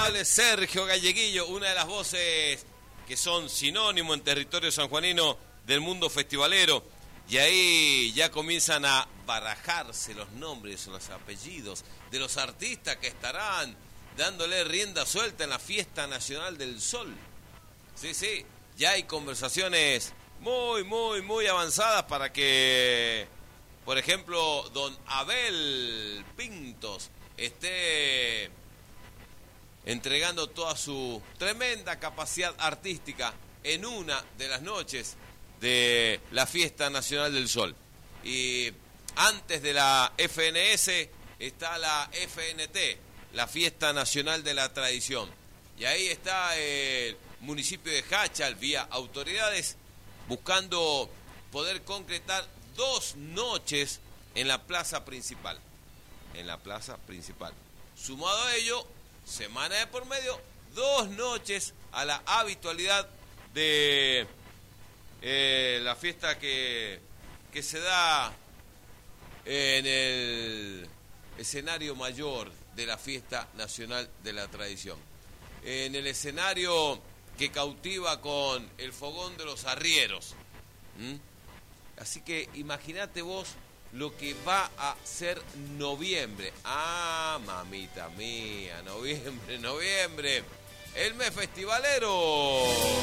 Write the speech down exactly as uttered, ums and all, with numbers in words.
tal? Sergio Galleguillo, una de las voces que son sinónimo en territorio sanjuanino del mundo festivalero. Y ahí ya comienzan a barajarse los nombres o los apellidos de los artistas que estarán dándole rienda suelta en la Fiesta Nacional del Sol. Sí, sí, ya hay conversaciones muy, muy, muy avanzadas para que, por ejemplo, don Abel Pintos esté entregando toda su tremenda capacidad artística en una de las noches de la Fiesta Nacional del Sol. Y antes de la F N S está la F N T, la Fiesta Nacional de la Tradición. Y ahí está el municipio de Jáchal, vía autoridades, buscando poder concretar dos noches en la plaza principal. En la plaza principal. Sumado a ello, semana de por medio, dos noches a la habitualidad de eh, la fiesta que, que se da en el escenario mayor de la Fiesta Nacional de la Tradición. En el escenario que cautiva con el fogón de los arrieros. ¿Mm? Así que imagínate vos lo que va a ser noviembre. Ah, mamita mía, noviembre, noviembre. El mes festivalero.